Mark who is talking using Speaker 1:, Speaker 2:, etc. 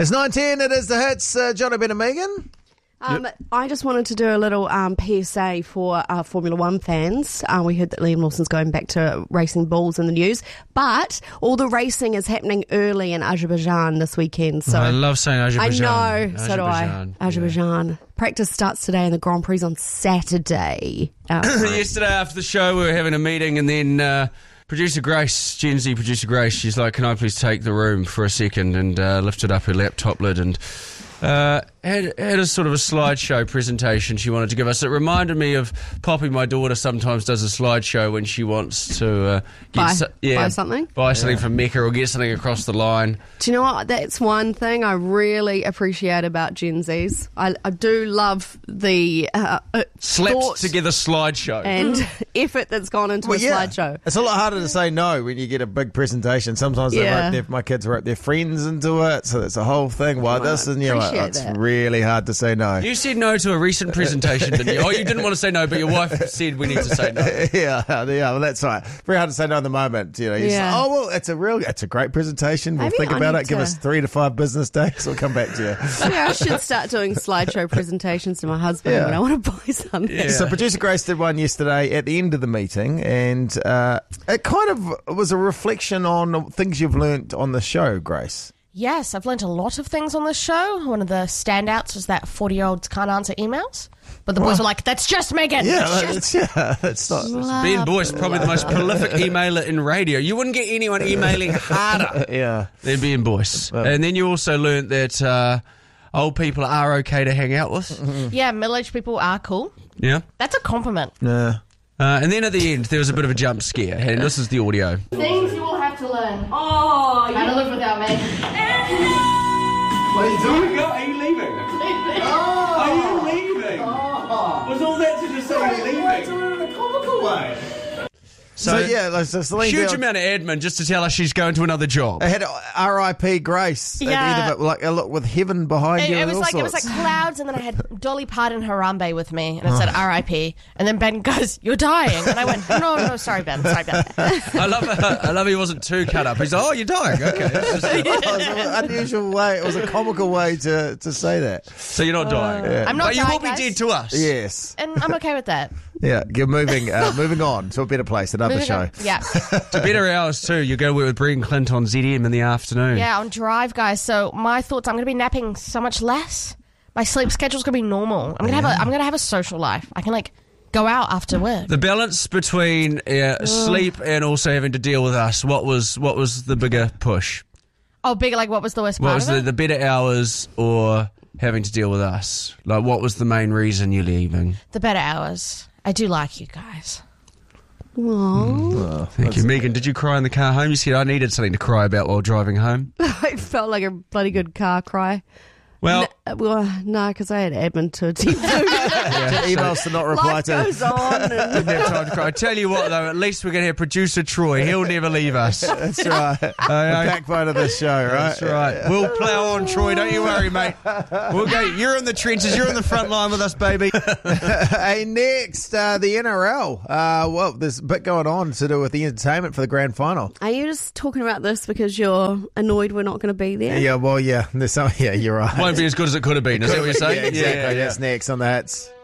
Speaker 1: It's 9:10. It is the hits. Jono, Ben and Megan.
Speaker 2: I just wanted to do a little PSA for Formula One fans. We heard that Liam Lawson's going back to racing bulls in the news, but all the racing is happening early in Azerbaijan this weekend. So
Speaker 3: I love saying Azerbaijan.
Speaker 2: I know, so do I. Azerbaijan. Yeah. Practice starts today and the Grand Prix on Saturday.
Speaker 3: Yesterday after the show, we were having a meeting, and then producer Grace, Gen Z producer Grace, she's like, "Can I please take the room for a second?" And lifted up her laptop lid and had a sort of a slideshow presentation she wanted to give us. It reminded me of Poppy, my daughter, sometimes does a slideshow when she wants to
Speaker 2: buy something?
Speaker 3: Buy something from Mecca or get something across the line.
Speaker 2: Do you know what? That's one thing I really appreciate about Gen Zs. I do love the
Speaker 3: slapped together slideshow
Speaker 2: and effort that's gone into a slideshow.
Speaker 1: It's a lot harder to say no when you get a big presentation. Sometimes my kids wrote their friends into it, so that's a whole thing. This and it's really hard to say no.
Speaker 3: You said no to a recent presentation, didn't you? Oh, you didn't want to say no, but your wife said we need to say no.
Speaker 1: Yeah, well, that's right. Very hard to say no in the moment. You know, you say, oh well, it's a great presentation. We'll think about it. Give us 3 to 5 business days. We'll come back to you.
Speaker 2: Yeah, I should start doing slideshow presentations to my husband when I want to buy something.
Speaker 1: Yeah. So producer Grace did one yesterday at the end of the meeting, and it kind of was a reflection on things you've learnt on the show, Grace.
Speaker 4: Yes, I've learnt a lot of things on this show. One of the standouts was that 40-year-olds can't answer emails. But the boys were like, that's just Megan.
Speaker 1: It's not.
Speaker 3: Ben Boyce, probably the most prolific emailer in radio. You wouldn't get anyone emailing harder than Ben Boyce. And then you also learnt that old people are okay to hang out with.
Speaker 4: Yeah, middle-aged people are cool.
Speaker 3: Yeah.
Speaker 4: That's a compliment.
Speaker 1: Yeah.
Speaker 3: And then at the end, there was a bit of a jump scare. And this is the audio.
Speaker 4: Things you will have to learn. Oh, how to live without me.
Speaker 5: What are you doing? Are you leaving? Are you leaving? Was all that to just say you're leaving? Why do it in a comical way?
Speaker 1: So
Speaker 3: huge amount of admin just to tell us she's going to another job.
Speaker 1: I had R.I.P. Grace at the end of it, like a look with heaven behind you.
Speaker 4: It was like clouds, and then I had Dolly Parton Harambe with me, and it said R.I.P. And then Ben goes, "You're dying," and I went, "No, sorry, Ben, sorry, Ben."
Speaker 3: I love he wasn't too cut up. He's like, "Oh, you're dying, okay."
Speaker 1: It was an unusual way. It was a comical way to say that.
Speaker 3: So you're not dying.
Speaker 4: I'm not
Speaker 3: but
Speaker 4: dying,
Speaker 3: you will be
Speaker 4: guys.
Speaker 3: dead to us.
Speaker 1: Yes,
Speaker 4: and I'm okay with that.
Speaker 1: Yeah, you're moving on to a better place, another show.
Speaker 4: Yeah.
Speaker 3: To better hours too. You go with Bree and Clint on ZM in the afternoon.
Speaker 4: Yeah, on Drive, guys. So my thoughts, I'm going to be napping so much less. My sleep schedule's going to be normal. I'm going to have a social life. I can go out after work.
Speaker 3: The balance between sleep and also having to deal with us. What was the bigger push?
Speaker 4: Oh, bigger, what was the worst part
Speaker 3: What was
Speaker 4: of it?
Speaker 3: the better hours or having to deal with us? What was the main reason you're leaving?
Speaker 4: The better hours. I do like you guys.
Speaker 2: Aww.
Speaker 3: Thank you. Megan, did you cry in the car home? You said I needed something to cry about while driving home.
Speaker 2: It felt like a bloody good car cry.
Speaker 3: Well,
Speaker 2: no, because I had admin to attend to.
Speaker 1: Emails to not reply
Speaker 2: Life
Speaker 1: to.
Speaker 2: goes on.
Speaker 3: didn't have time to cry. I tell you what, though, at least we're going to have producer Troy. He'll never leave us.
Speaker 1: That's right. The backbone of this show, right?
Speaker 3: That's right. We'll plough on, Troy. Don't you worry, mate. We'll go. You're in the trenches. You're in the front line with us, baby.
Speaker 1: Hey, next, the NRL. Well, there's a bit going on to do with the entertainment for the grand final.
Speaker 2: Are you just talking about this because you're annoyed we're not going to be there?
Speaker 1: Yeah, well, yeah. There's some. Yeah, you're right.
Speaker 3: Won't be as good as it could have been. Is that what you're saying?
Speaker 1: Yeah, exactly. That's next on the hits.